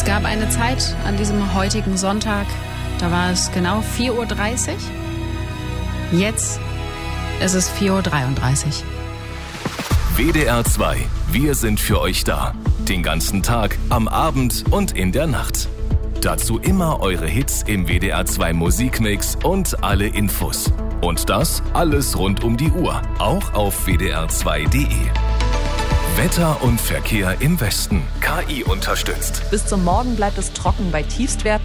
gab eine Zeit an diesem heutigen Sonntag, da war es genau 4:30 Uhr. Jetzt ist es 4:33 Uhr. WDR 2, wir sind für euch da. Den ganzen Tag, am Abend und in der Nacht. Dazu immer eure Hits im WDR 2 Musikmix und alle Infos. Und das alles rund um die Uhr, auch auf wdr2.de. Wetter und Verkehr im Westen. KI unterstützt. Bis zum Morgen bleibt es trocken bei Tiefstwerten